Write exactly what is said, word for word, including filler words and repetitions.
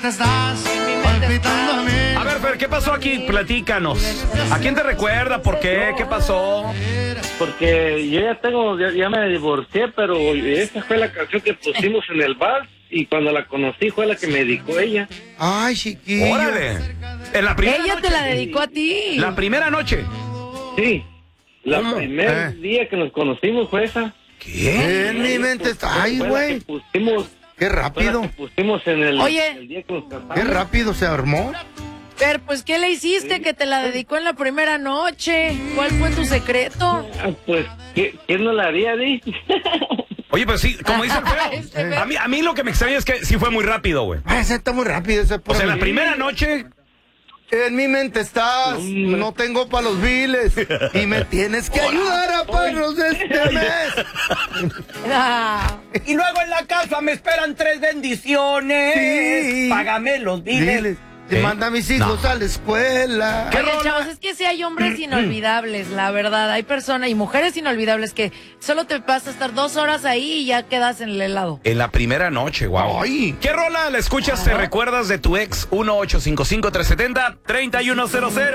mente estás palpitando a mí. A ver, Fer, ¿qué pasó aquí? Platícanos. ¿A quién te recuerda? ¿Por qué? ¿Qué pasó? Porque yo ya tengo, ya, ya me divorcié, pero esa fue la canción que pusimos en el bar y cuando la conocí fue la que me dedicó ella. Ay, chiquillo. ¡Órale! En la primera Ella noche. te la dedicó a ti. La primera noche. Sí, la ¿Cómo? primer Eh. día que nos conocimos fue esa. ¿Qué? En mi mente está. Ay, Fue la güey. que pusimos, Qué fue la rápido. que pusimos en el, Oye. el día que nos casamos. Qué rápido se armó. Pero, pues, ¿qué le hiciste que te la dedicó en la primera noche? ¿Cuál fue tu secreto? Ah, pues, ¿qué- ¿quién no la haría, Di? Oye, pues sí, como dice el Este feo. feo. A mí, a mí lo que me extraña es que sí fue muy rápido, güey. Ay, ese está muy rápido. Ese O sea, en la primera noche. En mi mente estás, no tengo para los biles y me tienes que ayudar a pagarlos de este mes. Ah, Y luego en la casa me esperan tres bendiciones. Sí. Págame los biles. Diles, te ¿Eh? manda a mis hijos No. a la escuela. ¿Qué oye, rola? chavos, es que sí hay hombres inolvidables, la verdad. Hay personas y mujeres inolvidables que solo te vas a estar dos horas ahí y ya quedas en el helado. En la primera noche, wow. Ay. ¿Qué rola la escuchas? ¿Te recuerdas de tu ex? uno ocho cinco cinco, tres siete cero, tres uno cero cero